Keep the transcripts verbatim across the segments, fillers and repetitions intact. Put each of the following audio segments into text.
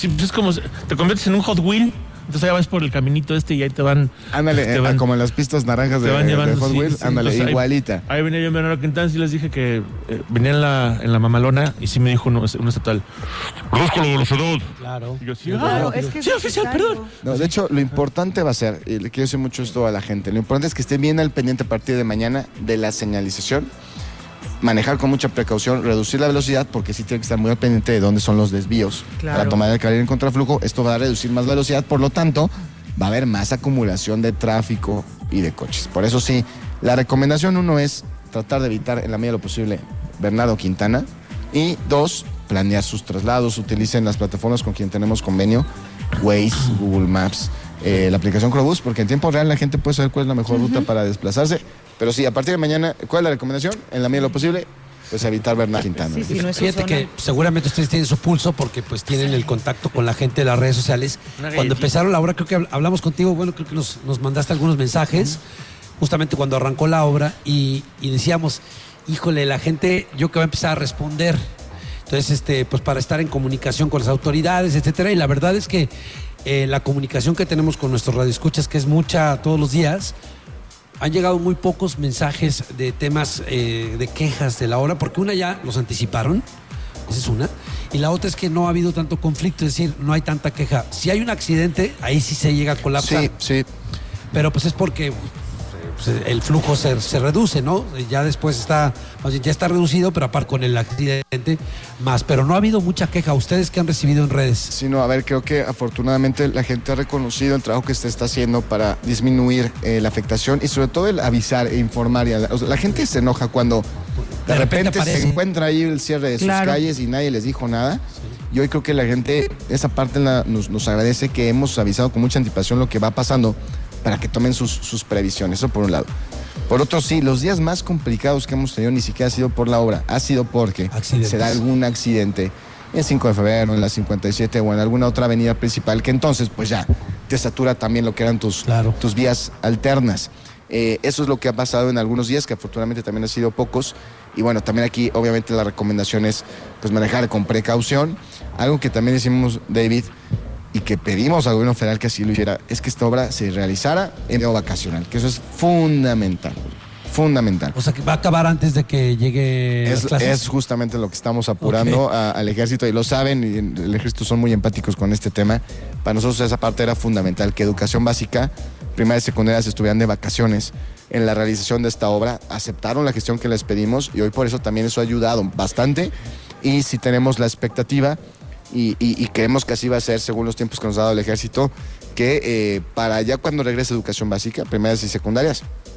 Sí, pues es como, te conviertes en un Hot Wheel. Entonces ya vas por el caminito este y ahí te van... Ándale, te eh, van, como en las pistas naranjas de, van llevando, de Hot sí, Wheels. sí, Ándale, entonces, igualita. Ahí, ahí venía yo en Bernardo Quintana y les dije que eh, venía en la, en la mamalona y sí me dijo uno, un estatal, reduzco la velocidad. Claro. Y yo, sí, Claro, claro, es que sí, es oficial, necesario. perdón. No, de hecho, lo importante va a ser, y le quiero decir mucho esto a la gente, lo importante es que estén bien al pendiente a partir de mañana de la señalización, manejar con mucha precaución, reducir la velocidad, porque sí tiene que estar muy al pendiente de dónde son los desvíos Claro. para tomar el carril en contraflujo. Esto va a reducir más velocidad, por lo tanto, va a haber más acumulación de tráfico y de coches. Por eso sí, la recomendación uno es tratar de evitar en la medida de lo posible Bernardo Quintana, y dos, planear sus traslados, utilicen las plataformas con quien tenemos convenio, Waze, Google Maps, eh, la aplicación Crobús, porque en tiempo real la gente puede saber cuál es la mejor uh-huh. ruta para desplazarse. Pero sí, a partir de mañana, ¿cuál es la recomendación? En la medida de lo posible, pues evitar Bernardo Quintana. Sí, sí, no es Fíjate zona. que seguramente ustedes tienen su pulso porque pues tienen el contacto con la gente de las redes sociales. Cuando empezaron la obra, creo que hablamos contigo, bueno, creo que nos, nos mandaste algunos mensajes, uh-huh. justamente cuando arrancó la obra, y, y decíamos, híjole, la gente, yo que va a empezar a responder. Entonces, este, pues para estar en comunicación con las autoridades, etcétera. Y la verdad es que eh, la comunicación que tenemos con nuestros radioescuchas, que es mucha todos los días, han llegado muy pocos mensajes de temas eh, de quejas de la obra, porque una ya los anticiparon, esa es una, y la otra es que no ha habido tanto conflicto, es decir, no hay tanta queja. Si hay un accidente, ahí sí se llega a colapsar. Sí, sí. Pero pues es porque pues, el flujo se, se reduce, ¿no? Ya después está, más bien, ya está reducido, pero aparte con el accidente más. Pero no ha habido mucha queja. ¿Ustedes qué han recibido en redes? Sí, no, a ver, creo que afortunadamente la gente ha reconocido el trabajo que se está haciendo para disminuir eh, la afectación y sobre todo el avisar e informar. Y a la, o sea, la gente se enoja cuando de, de repente, repente se encuentra ahí el cierre de claro. sus calles y nadie les dijo nada. Sí. Y hoy creo que la gente, esa parte la, nos, nos agradece que hemos avisado con mucha anticipación lo que va pasando para que tomen sus, sus previsiones, eso por un lado. Por otro, sí, los días más complicados que hemos tenido ni siquiera ha sido por la obra, ha sido porque Accidentes. se da algún accidente en cinco de febrero, en la cincuenta y siete o en alguna otra avenida principal, que entonces pues ya te satura también lo que eran tus, claro. tus vías alternas. Eh, eso es lo que ha pasado en algunos días, que afortunadamente también han sido pocos. Y bueno, también aquí obviamente la recomendación es pues manejar con precaución. Algo que también decimos, David, y que pedimos al gobierno federal que así lo hiciera, es que esta obra se realizara en periodo vacacional, que eso es fundamental, fundamental. O sea, que va a acabar antes de que llegue es, las clases. Es justamente lo que estamos apurando okay. a, al ejército, y lo saben, y el ejército son muy empáticos con este tema. Para nosotros esa parte era fundamental, que educación básica, primaria y secundaria se estuvieran de vacaciones en la realización de esta obra. Aceptaron la gestión que les pedimos y hoy por eso también eso ha ayudado bastante, y si tenemos la expectativa Y, y, y creemos que así va a ser según los tiempos que nos ha dado el ejército, que eh, para ya cuando regrese educación básica, primarias y secundarias,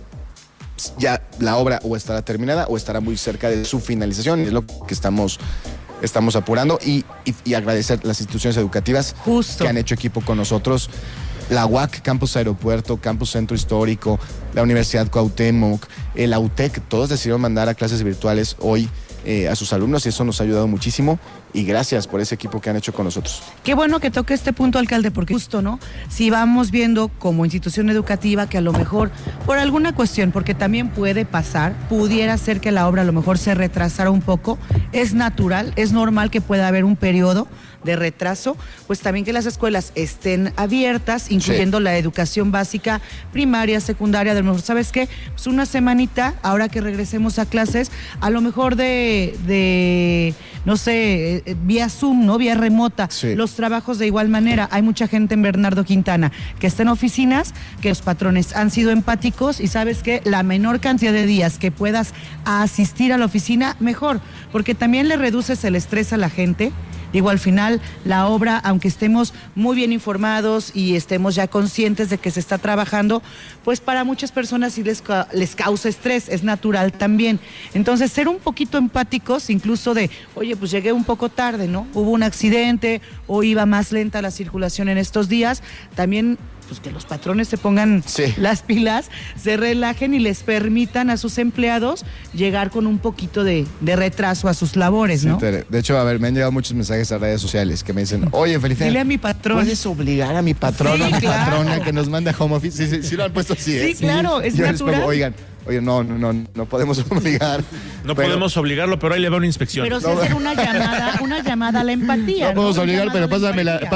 ya la obra o estará terminada o estará muy cerca de su finalización. Es lo que estamos, estamos apurando, y, y, y agradecer a las instituciones educativas Justo. que han hecho equipo con nosotros. La U A C, Campus Aeropuerto, Campus Centro Histórico, la Universidad Cuauhtémoc, el A U T E C, todos decidieron mandar a clases virtuales hoy Eh, a sus alumnos, y eso nos ha ayudado muchísimo, y gracias por ese equipo que han hecho con nosotros. Qué bueno que toque este punto, alcalde, porque justo, ¿no? Si vamos viendo como institución educativa que a lo mejor por alguna cuestión, porque también puede pasar, pudiera ser que la obra a lo mejor se retrasara un poco, es natural, es normal que pueda haber un periodo de retraso, pues también que las escuelas estén abiertas, incluyendo sí. la educación básica, primaria, secundaria, de lo mejor, ¿sabes qué? Pues una semanita, ahora que regresemos a clases, a lo mejor de, de no sé, vía Zoom, ¿no? Vía remota, sí. los trabajos de igual manera. Hay mucha gente en Bernardo Quintana que está en oficinas, que los patrones han sido empáticos, y ¿sabes qué? La menor cantidad de días que puedas asistir a la oficina, mejor, porque también le reduces el estrés a la gente. Digo, al final, la obra, aunque estemos muy bien informados y estemos ya conscientes de que se está trabajando, pues para muchas personas sí les, les causa estrés, es natural también. Entonces, ser un poquito empáticos, incluso de, oye, pues llegué un poco tarde, ¿no? Hubo un accidente o iba más lenta la circulación en estos días, también pues que los patrones se pongan sí. las pilas, se relajen y les permitan a sus empleados llegar con un poquito de, de retraso a sus labores, ¿no? Sí, de hecho, a ver, me han llegado muchos mensajes a redes sociales que me dicen, oye, Felipe, dile a mi patrón, ¿puedes obligar a mi patrón sí, o a mi claro. patrona que nos mande a home office? Sí, sí, sí lo han puesto así, ¿eh? Sí, claro, es Yo natural. Pongo, oigan, oye, no, no, no, no podemos obligar. No pero, podemos obligarlo, pero ahí le va una inspección. Pero no, sí hacer una llamada, una llamada a la empatía. No, no podemos obligar, pero pásame la,